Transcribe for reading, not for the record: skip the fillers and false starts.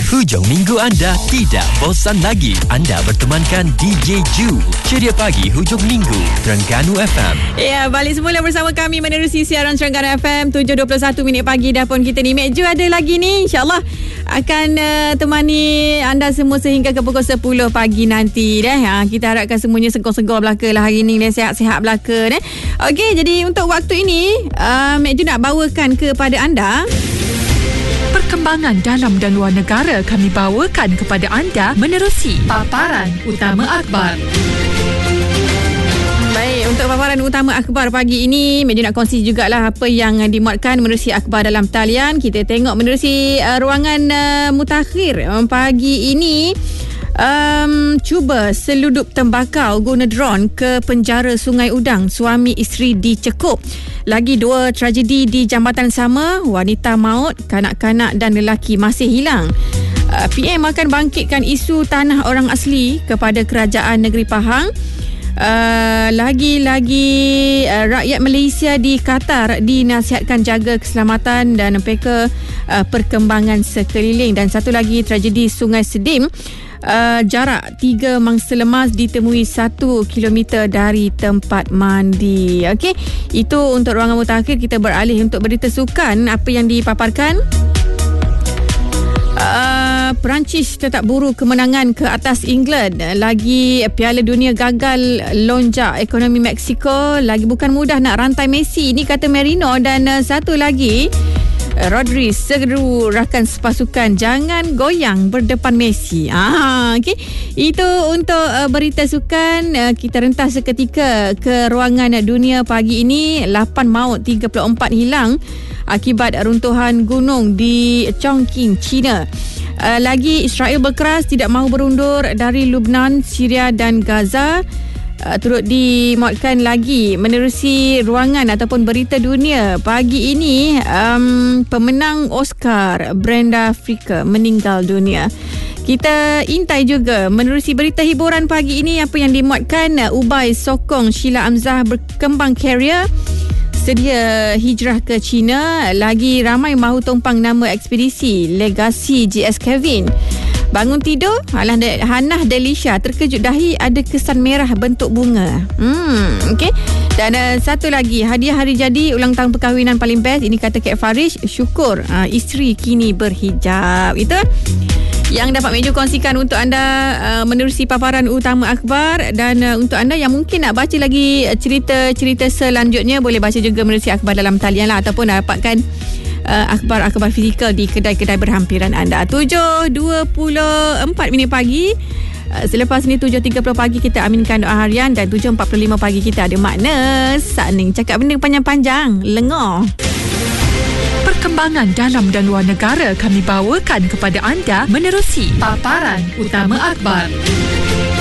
Hujung minggu anda tidak bosan lagi. Anda bertemankan DJ Ju. Ceria Pagi Hujung Minggu, Terengganu FM. Ya, balik semula bersama kami menerusi siaran Terengganu FM 7.21 minit pagi. Dah pun kita ni Mek Ju ada lagi ni. InsyaAllah akan temani anda semua sehingga ke pukul 10 pagi nanti deh. Kita harapkan semuanya segor-segor belaka lah hari ni, sihat-sihat belaka deh. Okey, jadi untuk waktu ini Mek Ju nak bawakan kepada anda perkembangan dalam dan luar negara kami bawakan kepada anda menerusi paparan utama akhbar. Baik, untuk paparan utama akhbar pagi ini, Mek Ju nak kongsi jugalah apa yang dimuatkan menerusi akhbar dalam talian. Kita tengok menerusi ruangan mutakhir pagi ini. Cuba seludup tembakau guna drone ke penjara Sungai Udang, suami isteri dicekup. Lagi 2 tragedi di jambatan sama, wanita maut, kanak-kanak dan lelaki masih hilang. PM akan bangkitkan isu tanah orang asli kepada kerajaan negeri Pahang. Lagi-lagi rakyat Malaysia di Qatar dinasihatkan jaga keselamatan dan peka perkembangan sekeliling. Dan satu lagi tragedi Sungai Sedim, jarak 3 mangsa lemas ditemui 1 kilometer dari tempat mandi. Okey, itu untuk ruangan mutakhir. Kita beralih untuk berita sukan. Apa yang dipaparkan? Perancis tetap buru kemenangan ke atas England. Lagi Piala Dunia gagal lonjak ekonomi Mexico. Lagi bukan mudah nak rantai Messi, ini kata Merino. Dan satu lagi, Rodri seru rakan sepasukan jangan goyang berdepan Messi. Okay. Itu untuk berita sukan. Kita rentas seketika ke ruangan dunia pagi ini. 8 maut, 34 hilang akibat runtuhan gunung di Chongqing, China. Lagi Israel berkeras tidak mahu berundur dari Lebanon, Syria dan Gaza. Turut dimuatkan lagi menerusi ruangan ataupun berita dunia pagi ini. Pemenang Oscar Brenda Fricker meninggal dunia. Kita intai juga menerusi berita hiburan pagi ini. Apa yang dimuatkan? Ubay sokong Sheila Hamzah berkembang karier, sedia hijrah ke China. Lagi ramai mahu tumpang nama ekspedisi legasi GS Kevin. Bangun tidur, Hannah Delisha terkejut dahi ada kesan merah bentuk bunga. Okey. Dan satu lagi, hadiah hari jadi ulang tahun perkahwinan paling best. Ini kata Kak Farish, syukur isteri kini berhijab. Itu yang dapat Mek Ju kongsikan untuk anda menerusi paparan utama akhbar. Dan untuk anda yang mungkin nak baca lagi cerita-cerita selanjutnya, boleh baca juga menerusi akhbar dalam talian lah, ataupun dapatkan akhbar-akhbar fizikal di kedai-kedai berhampiran anda. 7.24 minit pagi. Selepas ni 7.30 pagi kita aminkan doa harian. Dan 7.45 pagi kita ada makna Saning cakap benda panjang-panjang lengah. Perkembangan dalam dan luar negara kami bawakan kepada anda menerusi paparan utama akhbar.